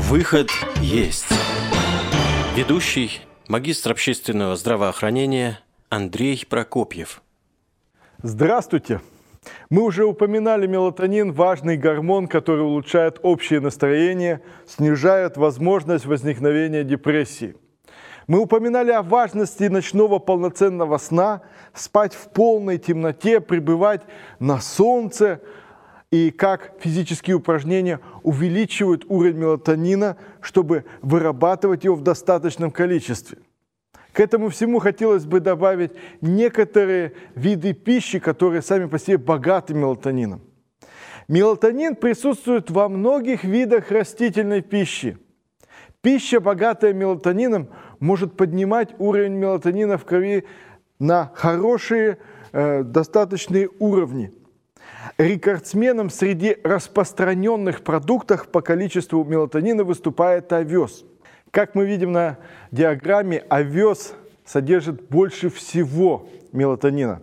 Выход есть. Ведущий, магистр общественного здравоохранения Андрей Прокопьев. Здравствуйте! Мы уже упоминали мелатонин, важный гормон, который улучшает общее настроение, снижает возможность возникновения депрессии. Мы упоминали о важности ночного полноценного сна, спать в полной темноте, пребывать на солнце, и как физические упражнения увеличивают уровень мелатонина, чтобы вырабатывать его в достаточном количестве. К этому всему хотелось бы добавить некоторые виды пищи, которые сами по себе богаты мелатонином. Мелатонин присутствует во многих видах растительной пищи. Пища, богатая мелатонином, может поднимать уровень мелатонина в крови на хорошие, достаточные уровни. Рекордсменом среди распространенных продуктов по количеству мелатонина выступает овес. Как мы видим на диаграмме, овес содержит больше всего мелатонина.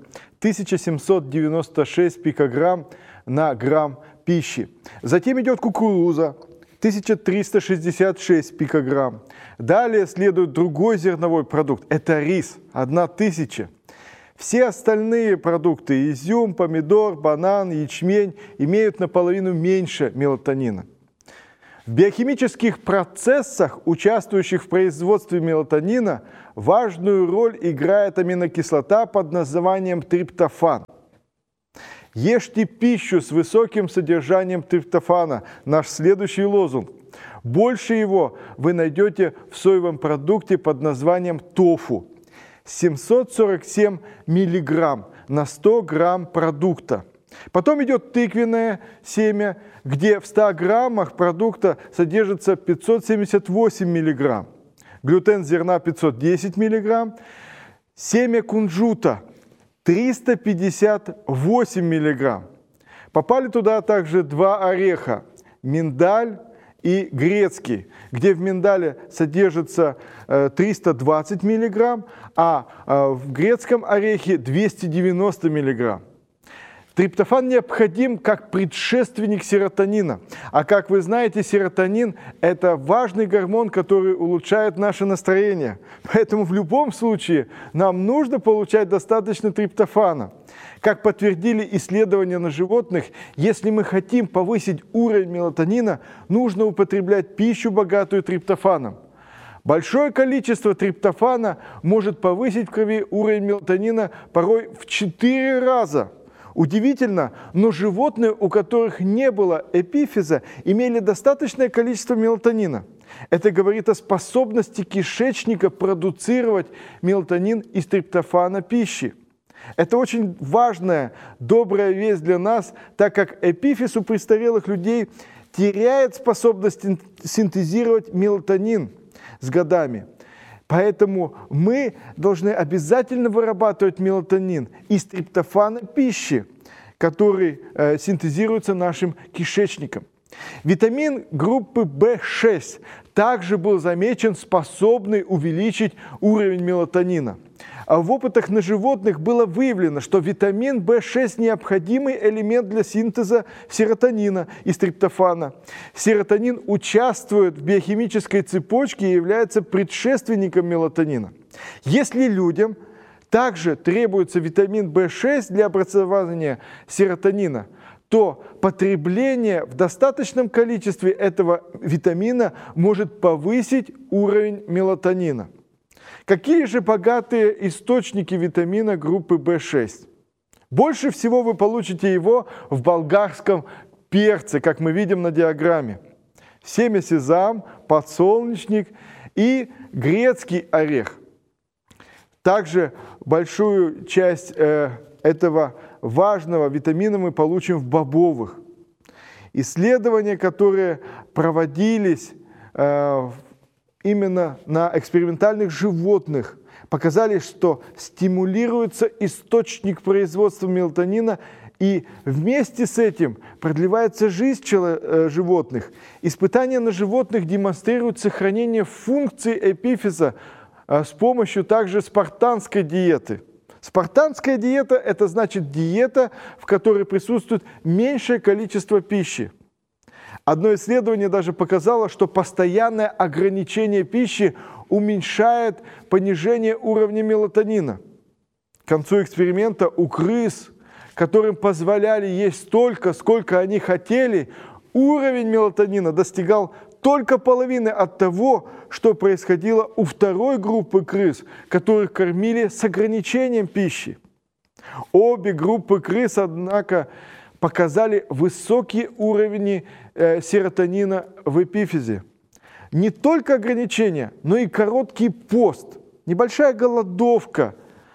1796 пикограмм на грамм пищи. Затем идет кукуруза, 1366 пикограмм. Далее следует другой зерновой продукт, это рис, 1000. Все остальные продукты, изюм, помидор, банан, ячмень, имеют наполовину меньше мелатонина. В биохимических процессах, участвующих в производстве мелатонина, важную роль играет аминокислота под названием триптофан. Ешьте пищу с высоким содержанием триптофана. Наш следующий лозунг. Больше его вы найдете в соевом продукте под названием тофу. 747 миллиграмм на 100 грамм продукта. Потом идет тыквенное семя, где в 100 граммах продукта содержится 578 миллиграмм. Глютен зерна 510 миллиграмм. Семя кунжута 358 миллиграмм. Попали туда также два ореха – миндаль и грецкий, где в миндале содержится 320 миллиграмм, а в грецком орехе 290 миллиграмм. Триптофан необходим как предшественник серотонина. А как вы знаете, серотонин – это важный гормон, который улучшает наше настроение. Поэтому в любом случае нам нужно получать достаточно триптофана. Как подтвердили исследования на животных, если мы хотим повысить уровень мелатонина, нужно употреблять пищу, богатую триптофаном. Большое количество триптофана может повысить в крови уровень мелатонина порой в 4 раза. Удивительно, но животные, у которых не было эпифиза, имели достаточное количество мелатонина. Это говорит о способности кишечника продуцировать мелатонин из триптофана пищи. Это очень важная, добрая весть для нас, так как эпифиз у престарелых людей теряет способность синтезировать мелатонин с годами. Поэтому мы должны обязательно вырабатывать мелатонин из триптофана пищи, который синтезируется нашим кишечником. Витамин группы В6 также был замечен, способный увеличить уровень мелатонина. А в опытах на животных было выявлено, что витамин В6 – необходимый элемент для синтеза серотонина из триптофана. Серотонин участвует в биохимической цепочке и является предшественником мелатонина. Если людям также требуется витамин В6 для образования серотонина, то потребление в достаточном количестве этого витамина может повысить уровень мелатонина. Какие же богатые источники витамина группы В6? Больше всего вы получите его в болгарском перце, как мы видим на диаграмме. Семя сезам, подсолнечник и грецкий орех. Также большую часть этого важного витамина мы получим в бобовых. Исследования, которые проводились именно на экспериментальных животных, показали, что стимулируется источник производства мелатонина, и вместе с этим продлевается жизнь животных. Испытания на животных демонстрируют сохранение функций эпифиза с помощью также спартанской диеты. Спартанская диета – это значит диета, в которой присутствует меньшее количество пищи. Одно исследование даже показало, что постоянное ограничение пищи уменьшает понижение уровня мелатонина. К концу эксперимента у крыс, которым позволяли есть столько, сколько они хотели, уровень мелатонина достигал только половины от того, что происходило у второй группы крыс, которых кормили с ограничением пищи. Обе группы крыс, однако, показали высокие уровни серотонина в эпифизе. Не только ограничения, но и короткий пост, небольшая голодовка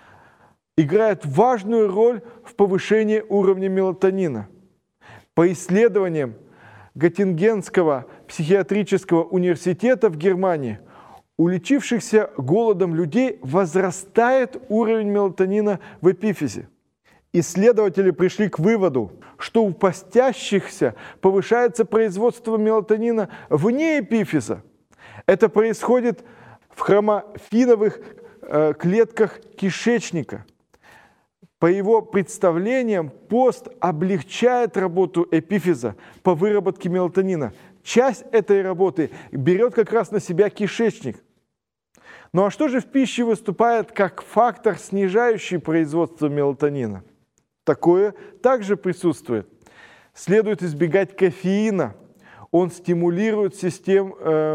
играет важную роль в повышении уровня мелатонина. По исследованиям Готтингенского психиатрического университета в Германии, у лечившихся голодом людей возрастает уровень мелатонина в эпифизе. Исследователи пришли к выводу, что у постящихся повышается производство мелатонина вне эпифиза. Это происходит в хромофиновых клетках кишечника. По его представлениям, пост облегчает работу эпифиза по выработке мелатонина. Часть этой работы берет как раз на себя кишечник. Ну а что же в пище выступает как фактор, снижающий производство мелатонина? Такое также присутствует. Следует избегать кофеина. Он стимулирует систему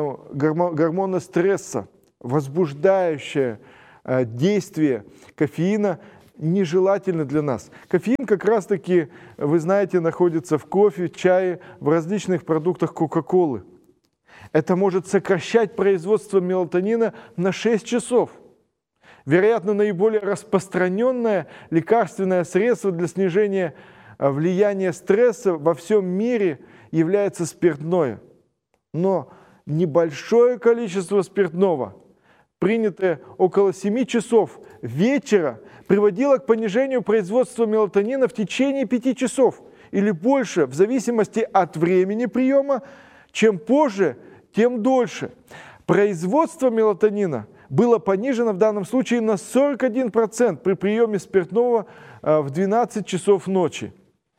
гормона стресса. Возбуждающее действие кофеина нежелательно для нас. Кофеин как раз-таки, вы знаете, находится в кофе, чае, в различных продуктах Кока-Колы. Это может сокращать производство мелатонина на 6 часов. Вероятно, наиболее распространенное лекарственное средство для снижения влияния стресса во всем мире является спиртное. Но небольшое количество спиртного, принятое около 7 часов вечера, приводило к понижению производства мелатонина в течение 5 часов или больше, в зависимости от времени приема. Чем позже, тем дольше. Производство мелатонина было понижено в данном случае на 41% при приеме спиртного в 12 часов ночи.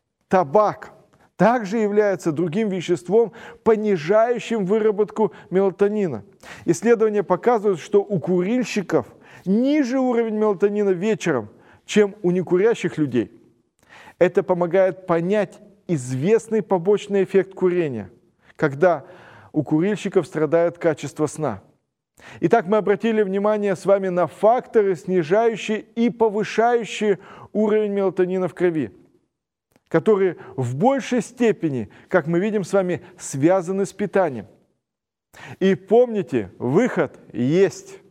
Табак также является другим веществом, понижающим выработку мелатонина. Исследования показывают, что у курильщиков ниже уровень мелатонина вечером, чем у некурящих людей. Это помогает понять известный побочный эффект курения, когда у курильщиков страдает качество сна. Итак, мы обратили внимание с вами на факторы, снижающие и повышающие уровень мелатонина в крови, которые в большей степени, как мы видим с вами, связаны с питанием. И помните, выход есть.